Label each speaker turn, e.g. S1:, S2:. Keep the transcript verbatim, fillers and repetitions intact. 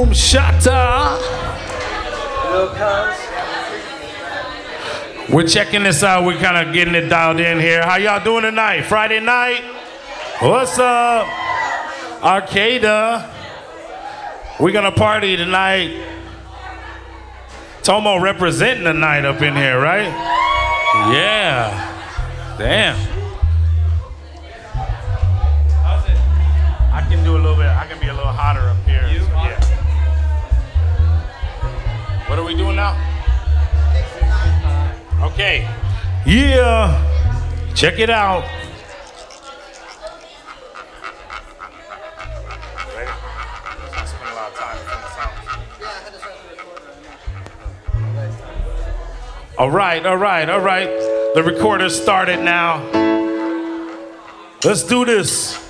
S1: Boom Shatta. We're checking this out. We're kind of getting it dialed in here. How y'all doing tonight? Friday night? What's up? Arcada. We're gonna party tonight. Tomo representing the night up in here, right? Yeah. Damn. How's it? I can do a little bit. I can be a little hotter up here. So, yeah. What are we doing now? Okay. Yeah. Check it out. Ready? Let's not spend a lot of time between the sounds. All right, all right, all right. The recorder started now. Let's do this.